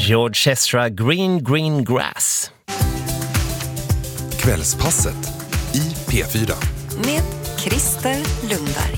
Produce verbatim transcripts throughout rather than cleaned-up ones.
George Ezra, Green Green Grass. Kvällspasset i P fyra. Med Christer Lundberg.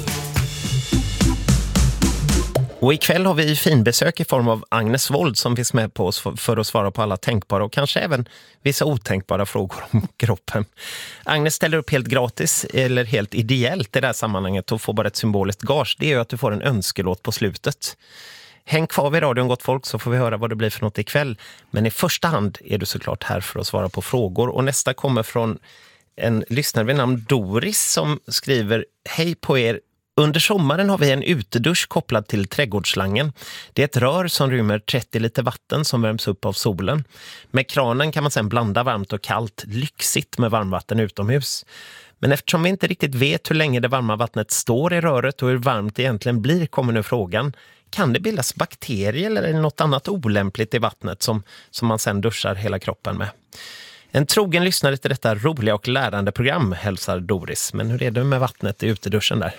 Och ikväll har vi finbesök i form av Agnes Wold som finns med på oss för, för att svara på alla tänkbara och kanske även vissa otänkbara frågor om kroppen. Agnes ställer upp helt gratis eller helt ideellt i det här sammanhanget och får bara ett symboliskt gage. Det är ju att du får en önskelåt på slutet. Häng kvar vid radion gott folk så får vi höra vad det blir för något ikväll. Men i första hand är du såklart här för att svara på frågor. Och nästa kommer från en lyssnare vid namn Doris som skriver: Hej på er. Under sommaren har vi en utedusch kopplad till trädgårdsslangen. Det är ett rör som rymmer trettio liter vatten som värms upp av solen. Med kranen kan man sedan blanda varmt och kallt, lyxigt med varmvatten utomhus. Men eftersom vi inte riktigt vet hur länge det varma vattnet står i röret och hur varmt det egentligen blir kommer nu frågan: kan det bildas bakterier eller något annat olämpligt i vattnet som, som man sedan duschar hela kroppen med? En trogen lyssnare till detta roliga och lärande program hälsar Doris. Men hur är det med vattnet i uteduschen där?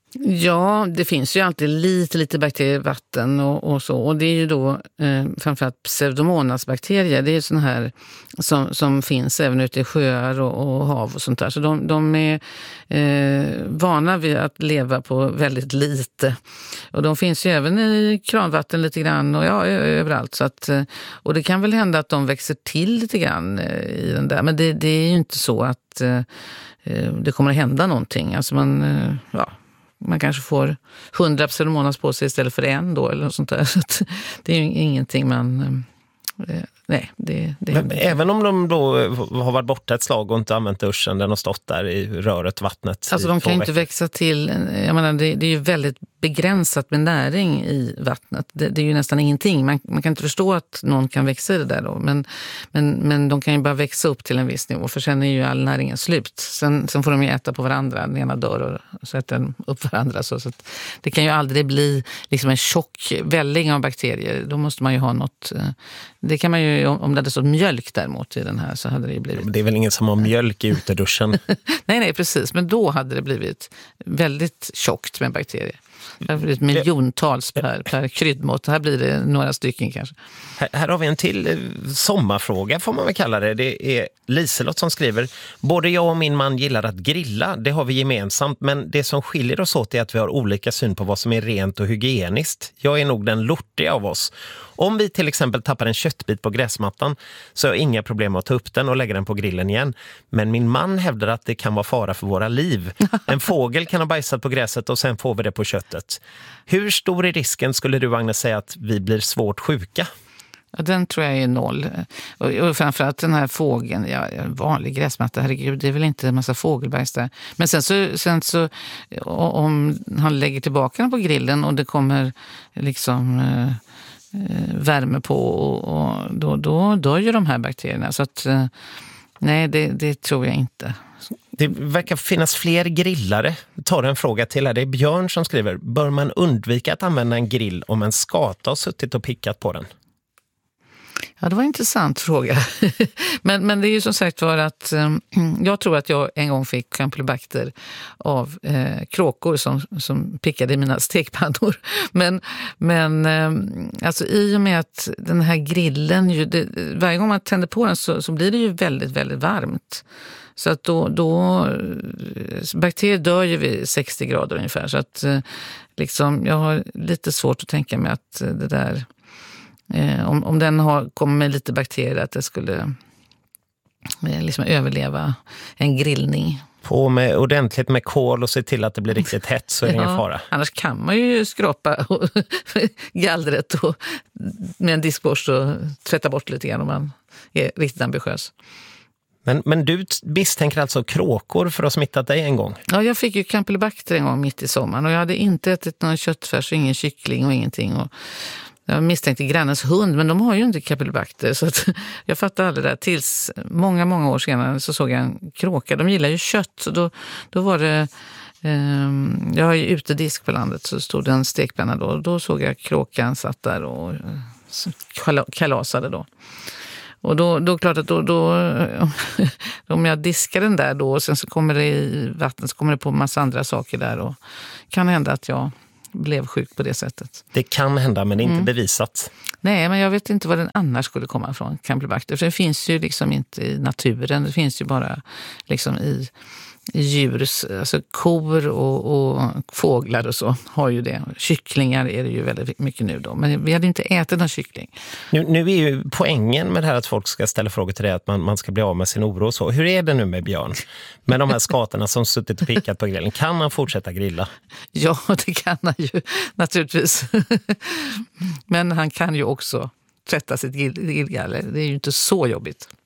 Ja, det finns ju alltid lite, lite bakterier i vatten och, och så. Och det är ju då eh, framförallt pseudomonasbakterier. Det är ju sån här som, som finns även ute i sjöar och, och hav och sånt där. Så de, de är eh, vana vid att leva på väldigt lite. Och de finns ju även i kranvatten lite grann och ja, överallt. Så att, och det kan väl hända att de växer till lite grann i den där. Men det, det är ju inte så att eh, det kommer att hända någonting. Alltså man, eh, ja... Man kanske får hundra pseudomonas på sig istället för en då eller något sånt där. Så det är ju ingenting man... Eh, nej, det, det Men även om de då har varit borta ett slag och inte använt duschen, den har stått där i röret, vattnet. Alltså de kan ju inte växa till... Jag menar, det, det är ju väldigt begränsat med näring i vattnet. Det, det är ju nästan ingenting. Man, man kan inte förstå att någon kan växa i det där då. Men, men, men de kan ju bara växa upp till en viss nivå. För sen är ju all näringen slut. Sen, sen får de ju äta på varandra. Den ena dör och så äter den upp varandra. Så, så att det kan ju aldrig bli liksom en tjock välling av bakterier. Då måste man ju ha något... Det kan man ju... Om det hade stått mjölk däremot i den här så hade det ju blivit... Det är väl ingen som har mjölk i uteduschen? nej, nej, precis. Men då hade det blivit väldigt tjockt med bakterier. Det har blivit miljontals per, per kryddmått. Här blir det några stycken kanske. Här, här har vi en till sommarfråga får man väl kalla det. Det är Liselott som skriver: både jag och min man gillar att grilla. Det har vi gemensamt. Men det som skiljer oss åt är att vi har olika syn på vad som är rent och hygieniskt. Jag är nog den lortiga av oss. Om vi till exempel tappar en köttbit på gräsmattan så har jag inga problem att ta upp den och lägga den på grillen igen. Men min man hävdar att det kan vara fara för våra liv. En fågel kan ha bajsat på gräset och sen får vi det på köttet. Hur stor är risken skulle du, Agnes, säga att vi blir svårt sjuka? Ja, den tror jag är noll. Och, och framförallt den här fågeln, ja, vanlig gräsmatta, herregud, det är väl inte en massa fågelbajs där. Men sen så, sen så om han lägger tillbaka den på grillen och det kommer liksom eh, värme på och, och då, då dör ju de här bakterierna. Så att eh, nej, det, det tror jag inte. Det verkar finnas fler grillare. Jag tar en fråga till här. Det är Björn som skriver: bör man undvika att använda en grill om en skata har suttit och pickat på den? Ja, det var en intressant fråga. men, men det är ju som sagt var att eh, jag tror att jag en gång fick campylobacter av eh, kråkor som, som pickade i mina stekpannor. Men, men eh, alltså i och med att den här grillen, ju, det, varje gång man tänder på den så, så blir det ju väldigt, väldigt varmt. Så att då, då bakterier dör ju vid sextio grader ungefär. Så att eh, liksom, jag har lite svårt att tänka mig att det där... Eh, om, om den har kommit med lite bakterier att det skulle eh, liksom överleva en grillning. På med ordentligt med kol och se till att det blir riktigt hett så är det ja, ingen fara. Annars kan man ju skrapa och gallret och med en diskborst och tvätta bort lite grann om man är riktigt ambitiös. Men, men du misstänker alltså kråkor för att ha smittat dig en gång? Ja, jag fick ju campylobacter en gång mitt i sommaren och jag hade inte ätit någon köttfärs och ingen kyckling och ingenting och jag misstänkte grannens hund, men de har ju inte campylobacter så att jag fattade aldrig det där. Tills många, många år senare så såg jag en kråka. De gillar ju kött så då, då var det... Eh, jag har ju utedisk på landet så stod det en stekpanna då. Då såg jag kråkan satt där och eh, kalasade då. Och då, då klart att då, då om jag diskar den där då och sen så kommer det i vatten så kommer det på massa andra saker där och kan hända att jag blev sjuk på det sättet. Det kan hända, men det är inte Mm. bevisat. Nej, men jag vet inte vad den annars skulle komma ifrån, Campylobacter. För det finns ju liksom inte i naturen, det finns ju bara liksom i, i djurs, alltså kor och, och fåglar och så har ju det. Kycklingar är det ju väldigt mycket nu då, men vi hade inte ätit någon kyckling. Nu, nu är ju poängen med det här att folk ska ställa frågor till det, att man, man ska bli av med sin oro och så. Hur är det nu med Björn? Med de här skatorna som suttit och pickat på grillen. Kan han fortsätta grilla? Ja, det kan han ju naturligtvis. Men han kan ju också tvätta sitt grillgaller. Det är ju inte så jobbigt.